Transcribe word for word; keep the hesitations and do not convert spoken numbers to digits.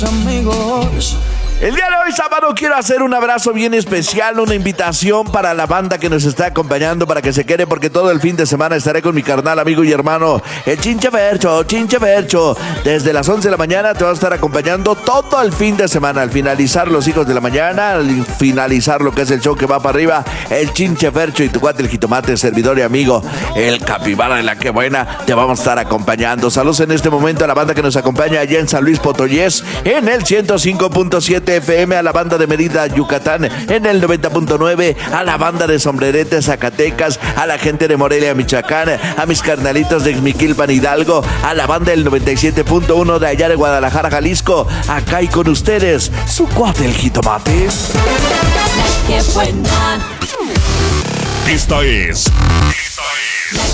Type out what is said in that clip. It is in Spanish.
Amigos. El día de hoy, sábado, quiero hacer un abrazo bien especial, una invitación para la banda que nos está acompañando para que se quede, porque todo el fin de semana estaré con mi carnal, amigo y hermano, el Chinche Fercho, Chinche Fercho. Desde las once de la mañana te va a estar acompañando todo el fin de semana. Al finalizar los hijos de la mañana, al finalizar lo que es el show que va para arriba, el Chinche Fercho y tu cuate, el jitomate, servidor y amigo, el capibara de la que buena, te vamos a estar acompañando. Saludos en este momento a la banda que nos acompaña allá en San Luis Potosí, en el ciento cinco punto siete F M, a la banda de Mérida, Yucatán, en el noventa punto nueve, a la banda de Sombrerete, Zacatecas, a la gente de Morelia, Michoacán, a mis carnalitos de Ixmiquilpan, Hidalgo, a la banda del noventa y siete punto uno de allá de Guadalajara, Jalisco. Acá y con ustedes, su cuate, el jitomate. ¡Qué buena! Esta es